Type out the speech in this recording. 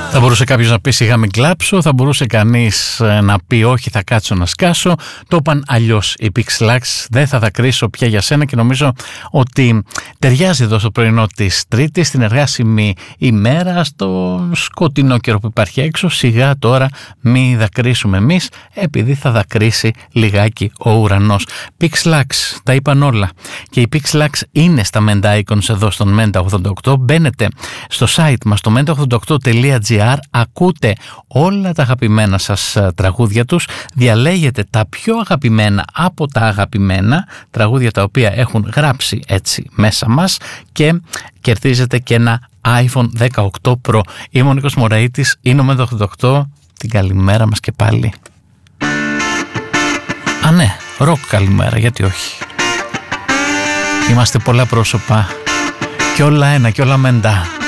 Θα μπορούσε κάποιος να πει σιγά μην κλάψω, θα μπορούσε κανείς να πει όχι θα κάτσω να σκάσω. Το είπαν αλλιώς οι Pixelax, δεν θα δακρύσω πια για σένα, και νομίζω ότι ταιριάζει εδώ στο πρωινό της Τρίτης, στην εργάσιμη ημέρα, στο σκοτεινό καιρό που υπάρχει έξω. Σιγά τώρα μη δακρύσουμε εμείς, επειδή θα δακρύσει λιγάκι ο ουρανός. Pixelax, τα είπαν όλα. Και οι Pixelax είναι στα Menda Icons εδώ στον Menda 88. Μπαίνετε στο site μας, το menda88.gr, ακούτε όλα τα αγαπημένα σας τραγούδια τους, διαλέγετε τα πιο αγαπημένα από τα αγαπημένα τραγούδια τα οποία έχουν γράψει έτσι μέσα μας και κερδίζετε και ένα iPhone 18 Pro. Είμαι ο Νίκος Μωραΐτης, είναι ο Menda 88. Την καλημέρα μας και πάλι. Α, ναι, ροκ καλημέρα, γιατί όχι. Είμαστε πολλά πρόσωπα και όλα ένα και όλα Menda.